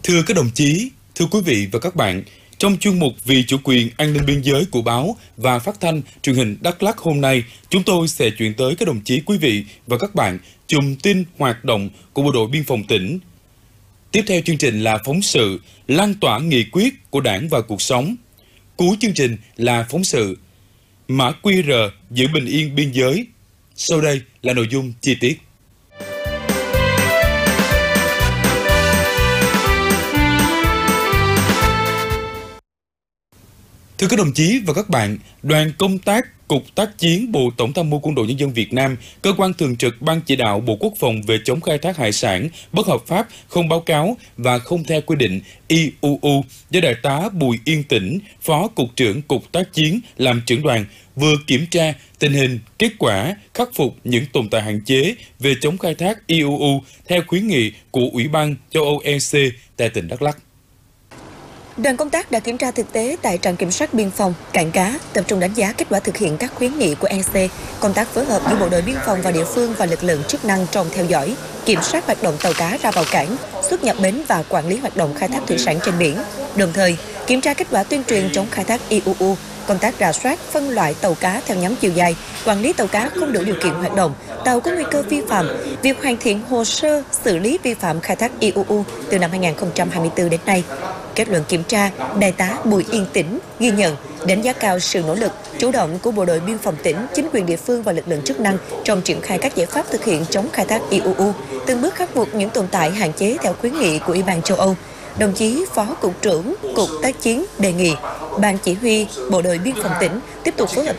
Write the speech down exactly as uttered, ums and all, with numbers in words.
Thưa các đồng chí, thưa quý vị và các bạn, trong chuyên mục Vì chủ quyền an ninh biên giới của báo và phát thanh truyền hình Đắk Lắk hôm nay, chúng tôi sẽ chuyển tới các đồng chí quý vị và các bạn chùm tin hoạt động của Bộ đội Biên phòng tỉnh. Tiếp theo chương trình là phóng sự lan tỏa nghị quyết của Đảng vào cuộc sống. Cuối chương trình là phóng sự mã quy rờ giữ bình yên biên giới. Sau đây là nội dung chi tiết. Thưa các đồng chí và các bạn, đoàn công tác Cục Tác chiến Bộ Tổng tham mưu Quân đội Nhân dân Việt Nam, cơ quan thường trực Ban chỉ đạo Bộ Quốc phòng về chống khai thác hải sản bất hợp pháp, không báo cáo và không theo quy định I U U do Đại tá Bùi Yên Tĩnh, Phó Cục trưởng Cục Tác chiến làm trưởng đoàn, vừa kiểm tra tình hình, kết quả, khắc phục những tồn tại hạn chế về chống khai thác I U U theo khuyến nghị của Ủy ban châu Âu E C tại tỉnh Đắk Lắk. Đoàn công tác đã kiểm tra thực tế tại trạm kiểm soát biên phòng, cảng cá, tập trung đánh giá kết quả thực hiện các khuyến nghị của E C, công tác phối hợp giữa bộ đội biên phòng và địa phương và lực lượng chức năng trong theo dõi, kiểm soát hoạt động tàu cá ra vào cảng, xuất nhập bến và quản lý hoạt động khai thác thủy sản trên biển. Đồng thời, kiểm tra kết quả tuyên truyền chống khai thác I U U, công tác rà soát, phân loại tàu cá theo nhóm chiều dài, quản lý tàu cá không đủ điều kiện hoạt động, tàu có nguy cơ vi phạm, việc hoàn thiện hồ sơ xử lý vi phạm khai thác I U U từ năm hai nghìn không trăm hai mươi tư đến nay. Kết luận kiểm tra, Đại tá Bùi Yên Tĩnh ghi nhận, đánh giá cao sự nỗ lực, chủ động của bộ đội biên phòng tỉnh, chính quyền địa phương và lực lượng chức năng trong triển khai các giải pháp thực hiện chống khai thác I U U, từng bước khắc phục những tồn tại hạn chế theo khuyến nghị của Ủy ban châu Âu. Đồng chí Phó Cục trưởng Cục Tác chiến đề nghị Ban Chỉ huy Bộ đội Biên phòng tỉnh tiếp tục phối hợp